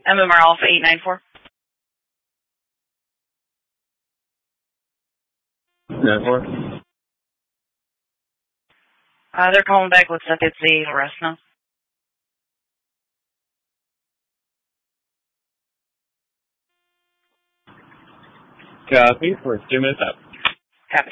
MMR Alpha 894. 9-4. They're calling back. Looks like it's the arrest now. Copy. We're 2 minutes out.